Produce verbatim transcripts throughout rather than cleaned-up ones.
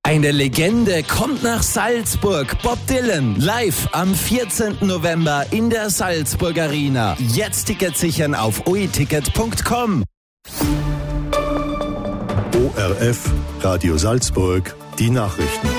Eine Legende kommt nach Salzburg. Bob Dylan live am vierzehnten November in der Salzburg Arena. Jetzt Tickets sichern auf o e ticket punkt com. O R F, Radio Salzburg, die Nachrichten.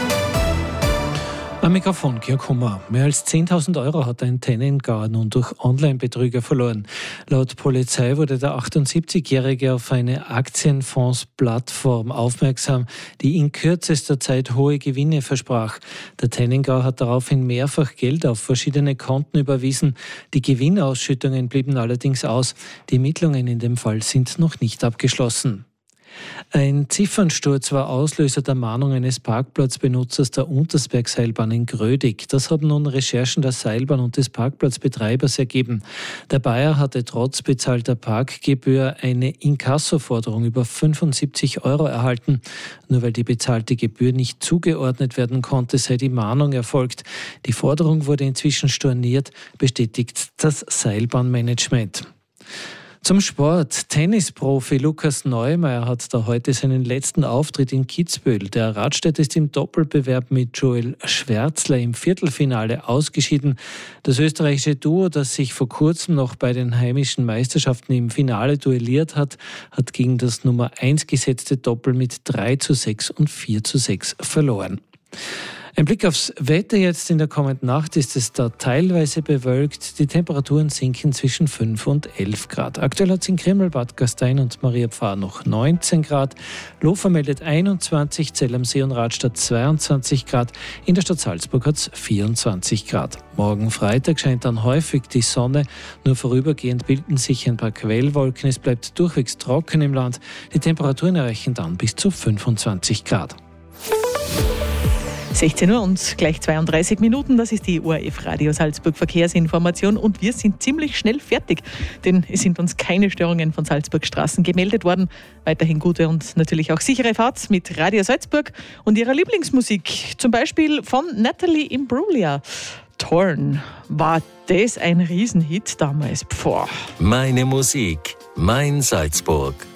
Am Mikrofon Georg Hummer. Mehr als zehntausend Euro hat ein Tennengar nun durch Online-Betrüger verloren. Laut Polizei wurde der achtundsiebzigjährige auf eine Aktienfonds-Plattform aufmerksam, die in kürzester Zeit hohe Gewinne versprach. Der Tennengar hat daraufhin mehrfach Geld auf verschiedene Konten überwiesen. Die Gewinnausschüttungen blieben allerdings aus. Die Ermittlungen in dem Fall sind noch nicht abgeschlossen. Ein Ziffernsturz war Auslöser der Mahnung eines Parkplatzbenutzers der Untersberg-Seilbahn in Grödig. Das haben nun Recherchen der Seilbahn und des Parkplatzbetreibers ergeben. Der Bayer hatte trotz bezahlter Parkgebühr eine Inkassoforderung über fünfundsiebzig Euro erhalten. Nur weil die bezahlte Gebühr nicht zugeordnet werden konnte, sei die Mahnung erfolgt. Die Forderung wurde inzwischen storniert, bestätigt das Seilbahnmanagement. Zum Sport. Tennisprofi Lukas Neumeier hat da heute seinen letzten Auftritt in Kitzbühel. Der Radstädter ist im Doppelbewerb mit Joel Schwärzler im Viertelfinale ausgeschieden. Das österreichische Duo, das sich vor kurzem noch bei den heimischen Meisterschaften im Finale duelliert hat, hat gegen das Nummer eins gesetzte Doppel mit drei zu sechs und vier zu sechs verloren. Ein Blick aufs Wetter jetzt. In der kommenden Nacht ist es da teilweise bewölkt. Die Temperaturen sinken zwischen fünf und elf Grad. Aktuell hat es in Krimml, Bad Gastein und Maria Pfarr noch neunzehn Grad. Lofer meldet einundzwanzig, Zell am See und Radstadt zweiundzwanzig Grad. In der Stadt Salzburg hat es vierundzwanzig Grad. Morgen Freitag scheint dann häufig die Sonne. Nur vorübergehend bilden sich ein paar Quellwolken. Es bleibt durchwegs trocken im Land. Die Temperaturen erreichen dann bis zu fünfundzwanzig Grad. sechzehn Uhr und gleich zweiunddreißig Minuten, das ist die O R F Radio Salzburg Verkehrsinformation und wir sind ziemlich schnell fertig, denn es sind uns keine Störungen von Salzburg Straßen gemeldet worden. Weiterhin gute und natürlich auch sichere Fahrt mit Radio Salzburg und ihrer Lieblingsmusik, zum Beispiel von Natalie Imbruglia. Torn, war das ein Riesenhit damals? Pfoh. Meine Musik, mein Salzburg.